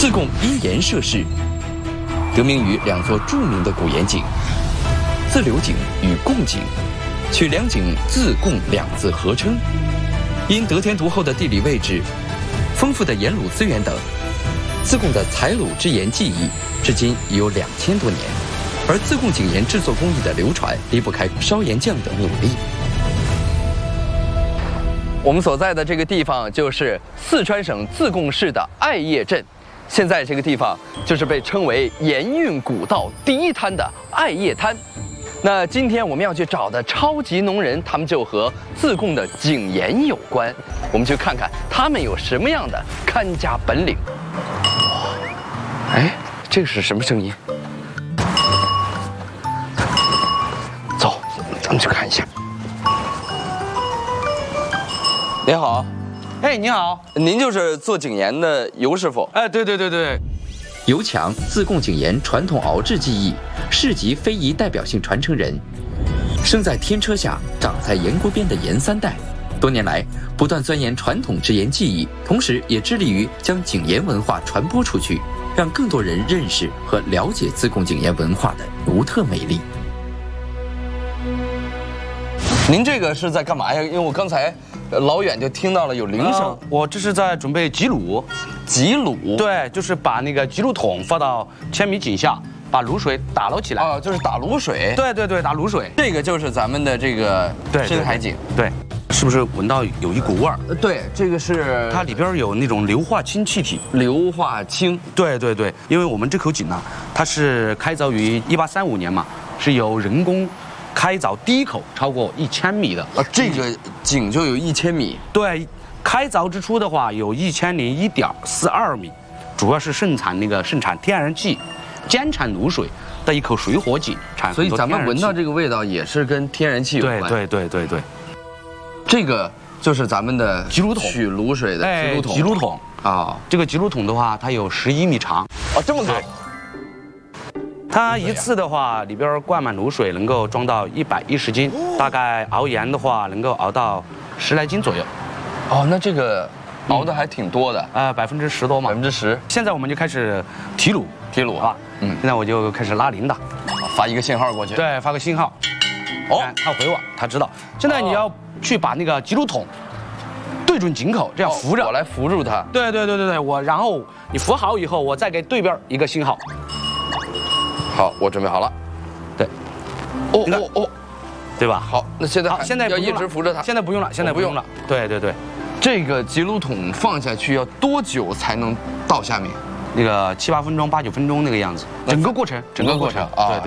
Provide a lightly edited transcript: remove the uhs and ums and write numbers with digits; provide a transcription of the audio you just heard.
自贡因盐设市，得名于两座著名的古盐井——自流井与贡井，取两井自贡两字合称。因得天独厚的地理位置、丰富的盐卤资源等，自贡的采卤制盐技艺至今已有2000多年。而自贡井盐制作工艺的流传，离不开烧盐匠的努力。我们所在的这个地方就是四川省自贡市的艾叶镇，现在这个地方就是被称为盐运古道第一滩的艾叶滩。那今天我们要去找的超级农人，他们就和自贡的井盐有关。我们去看看他们有什么样的看家本领。哎，这个是什么声音？走，咱们去看一下。您好， 哎，你好， 您就是做井盐的尤师傅？ 哎，对， 尤强，自贡井盐传统熬制技艺市级非遗代表性传承人，生在天车下，长在盐锅边的盐三代，多年来不断钻研传统制盐技艺，同时也致力于将井盐文化传播出去，让更多人认识和了解自贡井盐文化的独特美丽。您这个是在干嘛呀？因为我刚才老远就听到了有铃声。 我这是在准备集卤， 集卤？ 对，就是把那个集卤桶放到1000米井下，把卤水打捞起来。 啊，就是打卤水。 对，打卤水。 这个就是咱们的这个深海井。 对，是不是闻到有一股味儿？ 对，这个是它里边有那种硫化氢气体。 硫化氢。 对，因为我们这口井呢，它是开凿于1835年嘛，是由人工开凿第一口超过1000米的啊，这个井就有1000米。 对，开凿之初的话有1001.42米，主要是盛产天然气、兼产卤水的一口水火井，产所以咱们闻到这个味道也是跟天然气有关。 对。 这个就是咱们的集卤桶， 取卤水的集卤桶。 集卤桶啊， 这个集卤桶的话，它有11米长。 哦，这么高。 它一次的话，里边灌满卤水能够装到110斤，大概熬盐的话能够熬到10来斤左右。 哦，那这个熬的还挺多的。 10%多嘛。 10%。 现在我们就开始提卤啊。现在我就开始拉铃铛， 发一个信号过去。 对，发个信号。哦，它回我，它知道。现在你要去把那个集卤桶对准井口，这样扶着。 我来扶住它。 对，然后你扶好以后，我再给对边一个信号。 好，我准备好了。对，哦， 对吧？ 好，那现在要一直扶着它。 现在不用了，现在不用了。对。 这个集卤桶放下去要多久才能到下面？ 那个7、8分钟、8、9分钟那个样子。整个过程啊。对。